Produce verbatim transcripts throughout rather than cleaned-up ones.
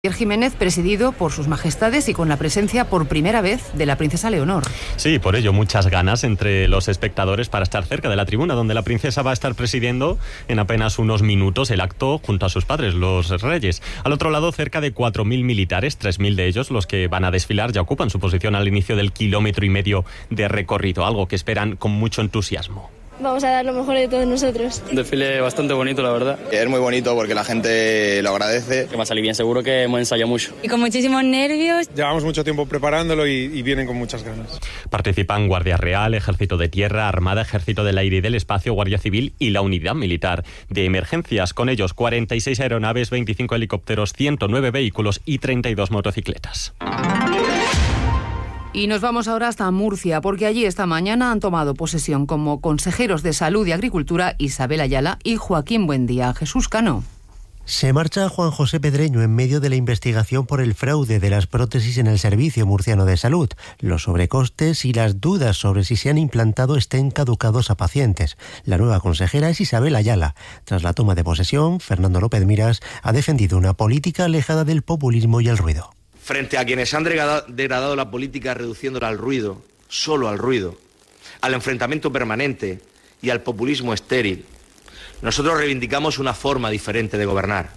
Javier Jiménez, presidido por sus majestades y con la presencia por primera vez de la princesa Leonor. Sí, por ello muchas ganas entre los espectadores para estar cerca de la tribuna donde la princesa va a estar presidiendo en apenas unos minutos el acto junto a sus padres, los reyes. Al otro lado, cerca de cuatro mil militares, tres mil de ellos, los que van a desfilar, ya ocupan su posición al inicio del kilómetro y medio de recorrido, algo que esperan con mucho entusiasmo. Vamos a dar lo mejor de todos nosotros. Un desfile bastante bonito, la verdad. Es muy bonito porque la gente lo agradece. Que va a salir bien, seguro que hemos ensayado mucho. Y con muchísimos nervios. Llevamos mucho tiempo preparándolo y, y vienen con muchas ganas. Participan Guardia Real, Ejército de Tierra, Armada, Ejército del Aire y del Espacio, Guardia Civil y la Unidad Militar de Emergencias. Con ellos, cuarenta y seis aeronaves, veinticinco helicópteros, ciento nueve vehículos y treinta y dos motocicletas. Y nos vamos ahora hasta Murcia, porque allí esta mañana han tomado posesión como consejeros de Salud y Agricultura Isabel Ayala y Joaquín Buendía. Jesús Cano. Se marcha Juan José Pedreño en medio de la investigación por el fraude de las prótesis en el Servicio Murciano de Salud. Los sobrecostes y las dudas sobre si se han implantado estén caducados a pacientes. La nueva consejera es Isabel Ayala. Tras la toma de posesión, Fernando López Miras ha defendido una política alejada del populismo y el ruido. Frente a quienes han degradado la política reduciéndola al ruido, solo al ruido, al enfrentamiento permanente y al populismo estéril, nosotros reivindicamos una forma diferente de gobernar,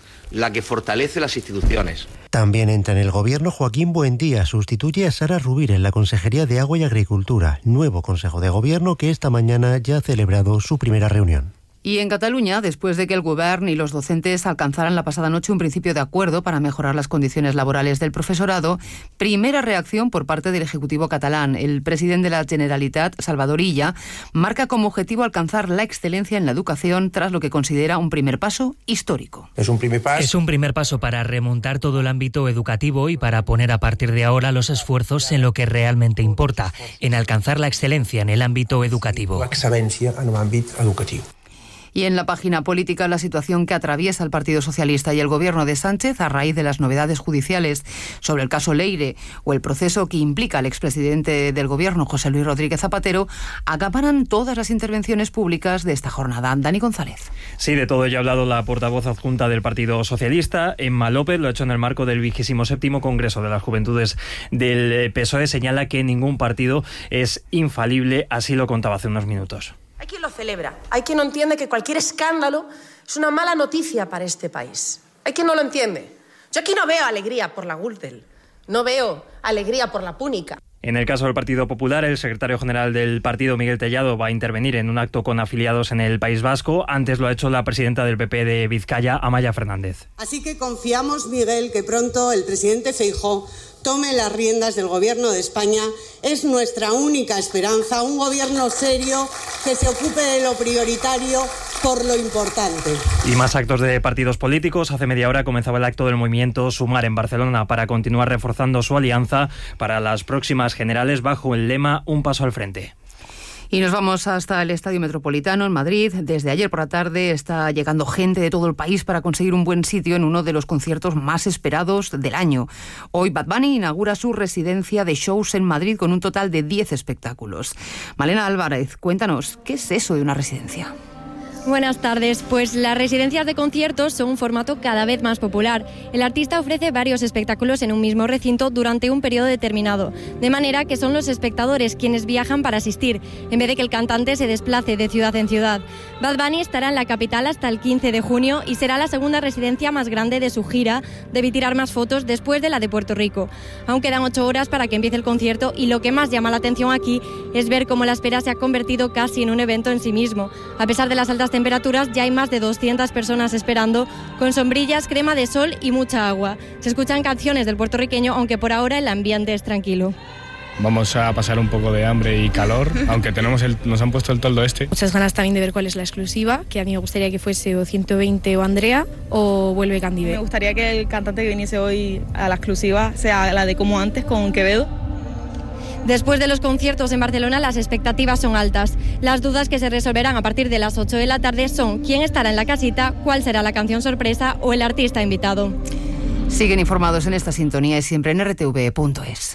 la que fortalece las instituciones. También entra en el gobierno Joaquín Buendía, sustituye a Sara Rubir en la Consejería de Agua y Agricultura, nuevo Consejo de Gobierno que esta mañana ya ha celebrado su primera reunión. Y en Cataluña, después de que el Govern y los docentes alcanzaran la pasada noche un principio de acuerdo para mejorar las condiciones laborales del profesorado, primera reacción por parte del Ejecutivo catalán. El presidente de la Generalitat, Salvador Illa, marca como objetivo alcanzar la excelencia en la educación tras lo que considera un primer paso histórico. Es un primer paso. Es un primer paso para remontar todo el ámbito educativo y para poner a partir de ahora los esfuerzos en lo que realmente importa, en alcanzar la excelencia en el ámbito educativo. Excelencia en el ámbito educativo. Y en la página política, la situación que atraviesa el Partido Socialista y el gobierno de Sánchez a raíz de las novedades judiciales sobre el caso Leire o el proceso que implica al expresidente del gobierno, José Luis Rodríguez Zapatero, acaparan todas las intervenciones públicas de esta jornada. Dani González. Sí, de todo ya ha hablado la portavoz adjunta del Partido Socialista, Emma López, lo ha hecho en el marco del vigésimo séptimo Congreso de las Juventudes del P S O E. Señala que ningún partido es infalible, así lo contaba hace unos minutos. Hay quien lo celebra, hay quien no entiende que cualquier escándalo es una mala noticia para este país. Hay quien no lo entiende. Yo aquí no veo alegría por la Gürtel, no veo alegría por la Púnica. En el caso del Partido Popular, el secretario general del partido, Miguel Tellado, va a intervenir en un acto con afiliados en el País Vasco. Antes lo ha hecho la presidenta del P P de Vizcaya, Amaia Fernández. Así que confiamos, Miguel, que pronto el presidente Feijóo tome las riendas del Gobierno de España. Es nuestra única esperanza, un gobierno serio que se ocupe de lo prioritario por lo importante. Y más actos de partidos políticos. Hace media hora comenzaba el acto del movimiento Sumar en Barcelona para continuar reforzando su alianza para las próximas generales bajo el lema Un paso al frente. Y nos vamos hasta el Estadio Metropolitano en Madrid. Desde ayer por la tarde está llegando gente de todo el país para conseguir un buen sitio en uno de los conciertos más esperados del año. Hoy Bad Bunny inaugura su residencia de shows en Madrid con un total de diez espectáculos. Malena Álvarez, cuéntanos, ¿qué es eso de una residencia? Buenas tardes. Pues las residencias de conciertos son un formato cada vez más popular. El artista ofrece varios espectáculos en un mismo recinto durante un periodo determinado, de manera que son los espectadores quienes viajan para asistir, en vez de que el cantante se desplace de ciudad en ciudad. Bad Bunny estará en la capital hasta el quince de junio y será la segunda residencia más grande de su gira. Debe tirar más fotos después de la de Puerto Rico. Aún quedan ocho horas para que empiece el concierto y lo que más llama la atención aquí es ver cómo la espera se ha convertido casi en un evento en sí mismo. A pesar de las altas temperaturas, ya hay más de doscientas personas esperando, con sombrillas, crema de sol y mucha agua. Se escuchan canciones del puertorriqueño, aunque por ahora el ambiente es tranquilo. Vamos a pasar un poco de hambre y calor, aunque tenemos el, nos han puesto el toldo este. Muchas ganas también de ver cuál es la exclusiva, que a mí me gustaría que fuese o ciento veinte o Andrea o Vuelve Candide. Me gustaría que el cantante que viniese hoy a la exclusiva sea la de Como Antes con Quevedo. Después de los conciertos en Barcelona, las expectativas son altas. Las dudas que se resolverán a partir de las ocho de la tarde son quién estará en la casita, cuál será la canción sorpresa o el artista invitado. Siguen informados en esta sintonía y siempre en R T V punto es.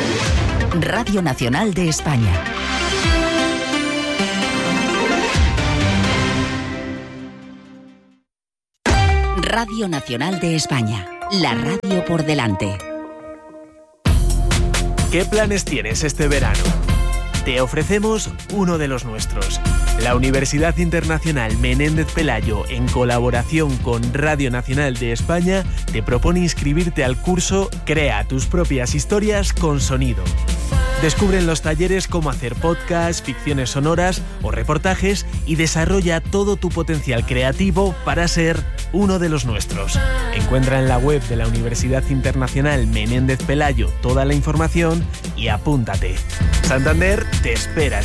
Radio Nacional de España. Radio Nacional de España. La radio por delante. ¿Qué planes tienes este verano? Te ofrecemos uno de los nuestros. La Universidad Internacional Menéndez Pelayo, en colaboración con Radio Nacional de España, te propone inscribirte al curso Crea tus propias historias con sonido. Descubre en los talleres cómo hacer podcasts, ficciones sonoras o reportajes y desarrolla todo tu potencial creativo para ser uno de los nuestros. Encuentra en la web de la Universidad Internacional Menéndez Pelayo toda la información y apúntate. Santander te espera.